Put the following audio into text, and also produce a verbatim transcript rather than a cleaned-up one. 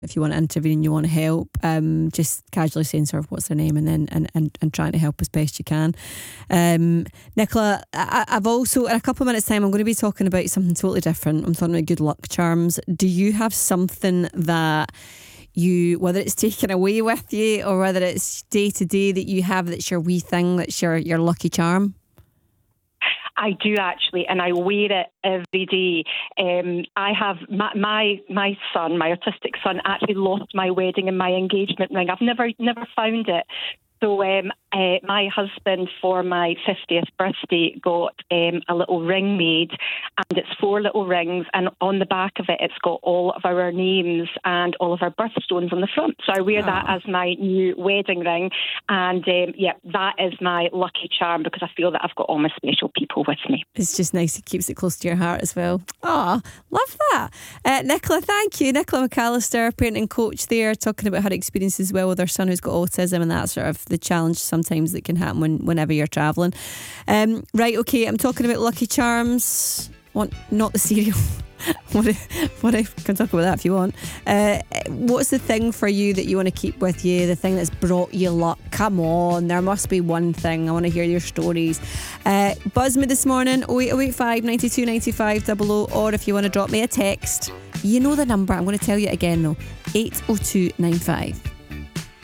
if you want to intervene, you want to help, um, just casually saying sort of what's their name and then and, and, and trying to help as best you can. Um, Nicola, I, I've also, in a couple of minutes time, I'm going to be talking about something totally different. I'm talking about good luck charms. Do you have something that you, whether it's taken away with you or whether it's day to day, that you have that's your wee thing, that's your, your lucky charm? I do actually, and I wear it every day. Um, I have my, my my son, my autistic son, actually lost my wedding and my engagement ring. I've never never found it. So um, uh, my husband, for my fiftieth birthday, got um, a little ring made, and it's four little rings, and on the back of it, it's got all of our names and all of our birthstones on the front. So I wear Aww. that as my new wedding ring, and um, yeah, that is my lucky charm because I feel that I've got all my special people with me. It's just nice. It keeps it close to your heart as well. Oh, love that. Uh, Nicola, thank you. Nicola McAllister, parenting coach there, talking about her experience as well with her son who's got autism and that sort of the challenge sometimes that can happen when, whenever you're travelling. Um, right, okay, I'm talking about lucky charms. Want, not the cereal. what, if, what if, can talk about that if you want. Uh, what's the thing for you that you want to keep with you? The thing that's brought you luck? Come on, there must be one thing. I want to hear your stories. Uh, buzz me this morning, oh eight oh eight five, nine two nine five double oh, or if you want to drop me a text, you know the number. I'm going to tell you again though, eight oh two nine five.